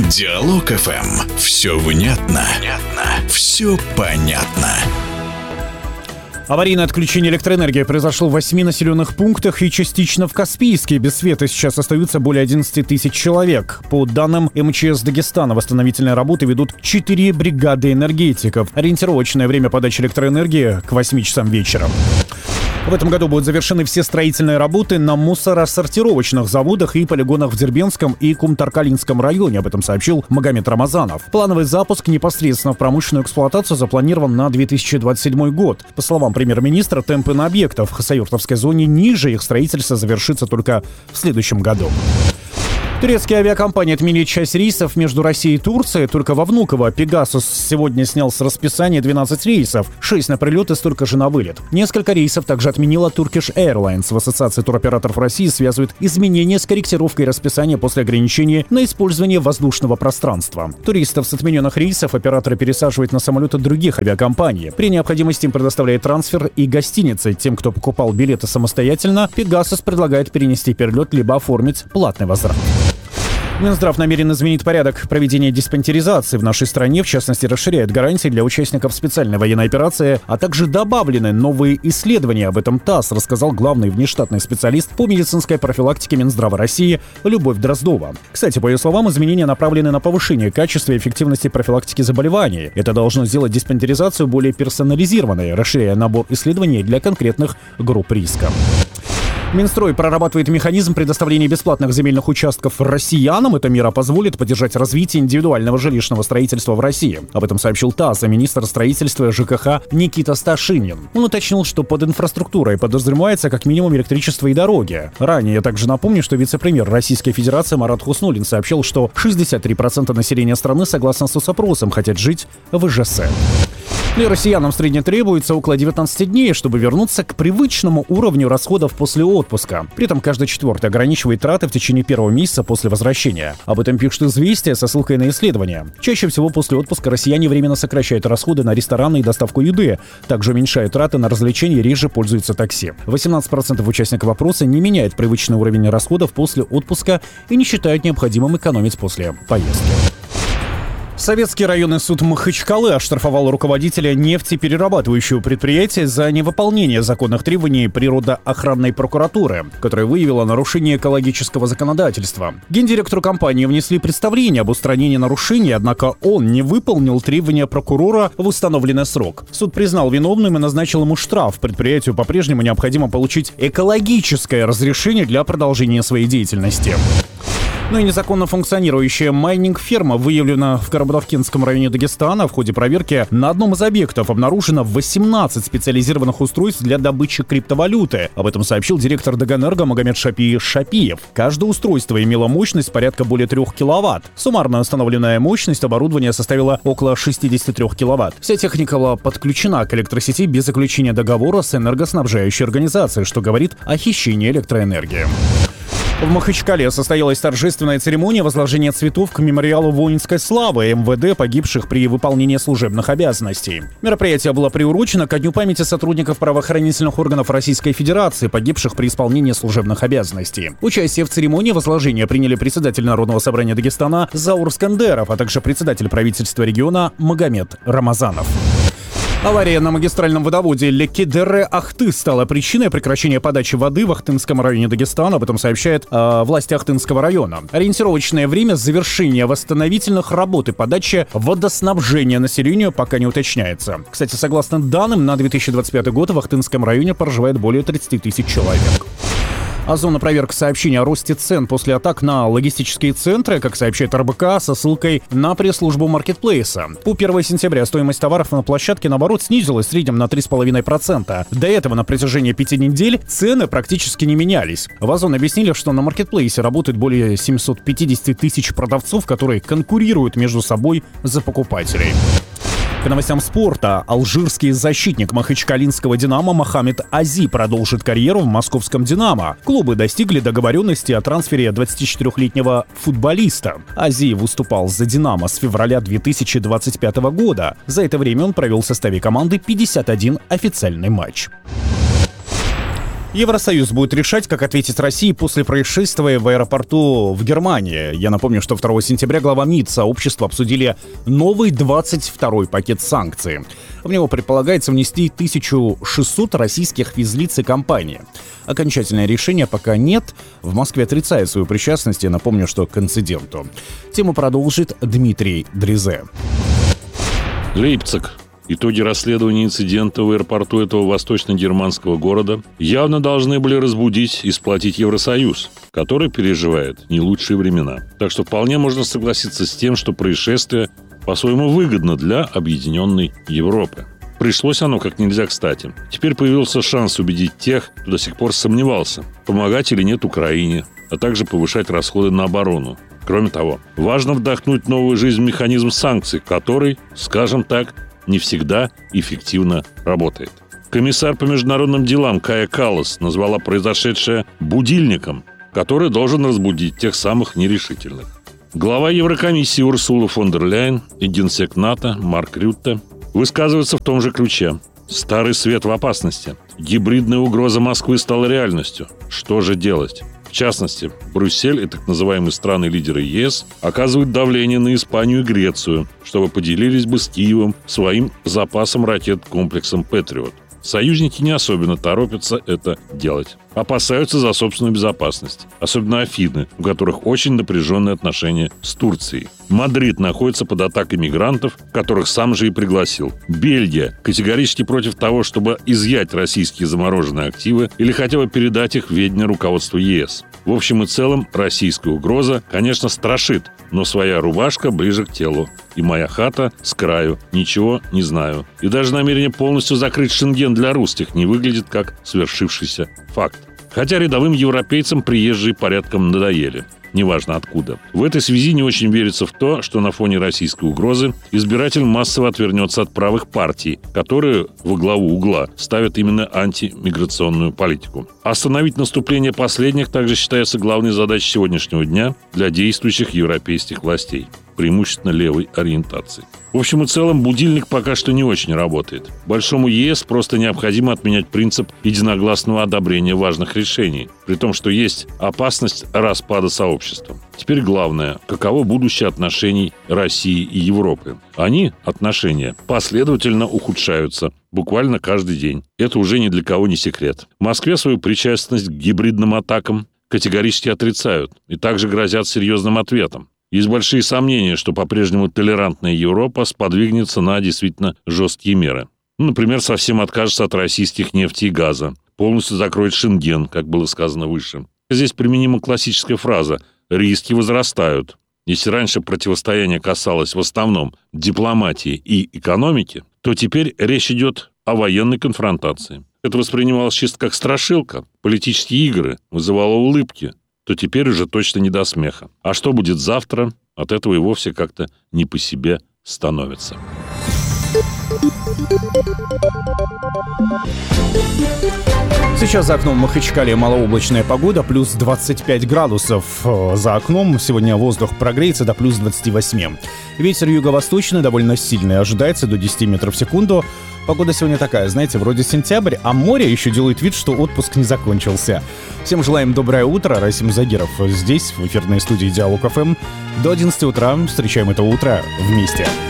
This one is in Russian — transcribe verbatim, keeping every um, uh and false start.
Диалог эф эм. Все внятно, внятно, все понятно. Аварийное отключение электроэнергии произошло в восьми населенных пунктах и частично в Каспийске. Без света сейчас остаются более одиннадцати тысяч человек. По данным эм че эс Дагестана, восстановительные работы ведут четыре бригады энергетиков. Ориентировочное время подачи электроэнергии к восьми часам вечера. В этом году будут завершены все строительные работы на мусоросортировочных заводах и полигонах в Дербентском и Кумтаркалинском районе. Об этом сообщил Магомед Рамазанов. Плановый запуск непосредственно в промышленную эксплуатацию запланирован на две тысячи двадцать седьмой год. По словам премьер-министра, темпы на объектах в Хасавюртовской зоне ниже, их строительство завершится только в следующем году. Турецкие авиакомпании отменили часть рейсов между Россией и Турцией. Только во Внуково Pegasus сегодня снял с расписания двенадцать рейсов, шесть на прилет и столько же на вылет. Несколько рейсов также отменила Turkish Airlines. В Ассоциации туроператоров России связывают изменения с корректировкой расписания после ограничения на использование воздушного пространства. Туристов с отмененных рейсов операторы пересаживают на самолеты других авиакомпаний. При необходимости им предоставляет трансфер и гостиницы. Тем, кто покупал билеты самостоятельно, Pegasus предлагает перенести перелет либо оформить платный возврат. Минздрав намерен изменить порядок проведения диспансеризации в нашей стране, в частности, расширяет гарантии для участников специальной военной операции, а также добавлены новые исследования. Об этом ТАСС рассказал главный внештатный специалист по медицинской профилактике Минздрава России Любовь Дроздова. Кстати, по ее словам, изменения направлены на повышение качества и эффективности профилактики заболеваний. Это должно сделать диспансеризацию более персонализированной, расширяя набор исследований для конкретных групп риска. Минстрой прорабатывает механизм предоставления бесплатных земельных участков россиянам. Эта мера позволит поддержать развитие индивидуального жилищного строительства в России. Об этом сообщил ТАСС, а министр строительства ЖКХ Никита Сташинин. Он уточнил, что под инфраструктурой подразумевается как минимум электричество и дороги. Ранее я также напомню, что вице-премьер Российской Федерации Марат Хуснуллин сообщил, что шестьдесят три процента населения страны, согласно соцопросам, хотят жить в ИЖС. Для россиянам в среднем требуется около девятнадцати дней, чтобы вернуться к привычному уровню расходов после отпуска. При этом каждый четвертый ограничивает траты в течение первого месяца после возвращения. Об этом пишет «Известия» со ссылкой на исследования. Чаще всего после отпуска россияне временно сокращают расходы на рестораны и доставку еды. Также уменьшают траты на развлечения и реже пользуются такси. восемнадцать процентов участников опроса не меняют привычный уровень расходов после отпуска и не считают необходимым экономить после поездки. Советский районный суд Махачкалы оштрафовал руководителя нефтеперерабатывающего предприятия за невыполнение законных требований природоохранной прокуратуры, которая выявила нарушение экологического законодательства. Гендиректору компании внесли представление об устранении нарушений, однако он не выполнил требования прокурора в установленный срок. Суд признал виновным и назначил ему штраф. Предприятию по-прежнему необходимо получить экологическое разрешение для продолжения своей деятельности. Ну и незаконно функционирующая майнинг-ферма выявлена в Карабудовкинском районе Дагестана. В ходе проверки на одном из объектов обнаружено восемнадцать специализированных устройств для добычи криптовалюты. Об этом сообщил директор Даганэрго Магомед Шапи Шапиев. Каждое устройство имело мощность порядка более трех киловатт. Суммарно установленная мощность оборудования составила около шестидесяти трёх киловатт. Вся техника была подключена к электросети без заключения договора с энергоснабжающей организацией, что говорит о хищении электроэнергии. В Махачкале состоялась торжественная церемония возложения цветов к мемориалу воинской славы эм вэ дэ, погибших при выполнении служебных обязанностей. Мероприятие было приурочено ко Дню памяти сотрудников правоохранительных органов Российской Федерации, погибших при исполнении служебных обязанностей. Участие в церемонии возложения приняли председатель Народного собрания Дагестана Заур Скандеров, а также председатель правительства региона Магомед Рамазанов. Авария на магистральном водоводе Лекидерре-Ахты стала причиной прекращения подачи воды в Ахтынском районе Дагестана. Об этом сообщают э, власти Ахтынского района. Ориентировочное время завершения восстановительных работ и подачи водоснабжения населению пока не уточняется. Кстати, согласно данным, на две тысячи двадцать пятый год в Ахтынском районе проживает более тридцати тысяч человек. Озона проверка сообщений о росте цен после атак на логистические центры, как сообщает эр бэ ка, со ссылкой на пресс-службу маркетплейса. По первого сентября стоимость товаров на площадке, наоборот, снизилась в среднем на три целых пять десятых процента. До этого на протяжении пяти недель цены практически не менялись. В Озон объяснили, что на маркетплейсе работает более семисот пятидесяти тысяч продавцов, которые конкурируют между собой за покупателей. К новостям спорта. Алжирский защитник махачкалинского «Динамо» Мохаммед Ази продолжит карьеру в московском «Динамо». Клубы достигли договоренности о трансфере двадцатичетырёхлетнего футболиста. Ази выступал за «Динамо» с февраля две тысячи двадцать пятого года. За это время он провел в составе команды пятьдесят один официальный матч. Евросоюз будет решать, как ответить России после происшествия в аэропорту в Германии. Я напомню, что второго сентября глава МИД сообщества обсудили новый двадцать второй пакет санкций. В него предполагается внести тысячу шестьсот российских физлиц и компаний. Окончательное решение пока нет. В Москве отрицает свою причастность. Я напомню, что к инциденту. Тему продолжит Дмитрий Дрезе. Лейпциг. Итоги расследования инцидента в аэропорту этого восточно-германского города явно должны были разбудить и сплотить Евросоюз, который переживает не лучшие времена. Так что вполне можно согласиться с тем, что происшествие по-своему выгодно для объединенной Европы. Пришлось оно как нельзя кстати. Теперь появился шанс убедить тех, кто до сих пор сомневался, помогать или нет Украине, а также повышать расходы на оборону. Кроме того, важно вдохнуть новую жизнь в механизм санкций, который, скажем так, не всегда эффективно работает. Комиссар по международным делам Кая Каллас назвала произошедшее «будильником», который должен разбудить тех самых нерешительных. Глава Еврокомиссии Урсула фон дер Ляйен и генсек НАТО Марк Рютте высказываются в том же ключе. Старый свет в опасности. Гибридная угроза Москвы стала реальностью. Что же делать? В частности, Брюссель и так называемые страны-лидеры ЕС оказывают давление на Испанию и Грецию, чтобы поделились бы с Киевом своим запасом ракет-комплексом «Патриот». Союзники не особенно торопятся это делать. Опасаются за собственную безопасность. Особенно Афины, у которых очень напряженные отношения с Турцией. Мадрид находится под атакой мигрантов, которых сам же и пригласил. Бельгия категорически против того, чтобы изъять российские замороженные активы или хотя бы передать их в ведение руководству ЕС. В общем и целом, российская угроза, конечно, страшит, но своя рубашка ближе к телу. И моя хата с краю. Ничего не знаю. И даже намерение полностью закрыть Шенген для русских не выглядит как свершившийся факт. Хотя рядовым европейцам приезжие порядком надоели. Неважно откуда. В этой связи не очень верится в то, что на фоне российской угрозы избиратель массово отвернется от правых партий, которые во главу угла ставят именно антимиграционную политику. Остановить наступление последних также считается главной задачей сегодняшнего дня для действующих европейских властей, преимущественно левой ориентации. В общем и целом, будильник пока что не очень работает. Большому ЕС просто необходимо отменять принцип единогласного одобрения важных решений, при том, что есть опасность распада сообщества. Теперь главное, каково будущее отношений России и Европы. Они, отношения, последовательно ухудшаются буквально каждый день. Это уже ни для кого не секрет. В Москве свою причастность к гибридным атакам категорически отрицают и также грозят серьезным ответом. Есть большие сомнения, что по-прежнему толерантная Европа сподвигнется на действительно жесткие меры. Ну, например, совсем откажется от российских нефти и газа, полностью закроет Шенген, как было сказано выше. Здесь применима классическая фраза «риски возрастают». Если раньше противостояние касалось в основном дипломатии и экономики, то теперь речь идет о военной конфронтации. Это воспринималось чисто как страшилка, политические игры, вызывало улыбки. То теперь уже точно не до смеха. А что будет завтра, от этого и вовсе как-то не по себе становится. Сейчас за окном Махачкале малооблачная погода, плюс двадцать пять градусов. За окном сегодня воздух прогреется до плюс двадцати восьми. Ветер юго-восточный, довольно сильный, ожидается до десяти метров в секунду. Погода сегодня такая, знаете, вроде сентябрь, а море еще делает вид, что отпуск не закончился. Всем желаем доброе утро. Расим Загиров здесь, в эфирной студии Диалог эф эм. До одиннадцати утра встречаем это утро вместе.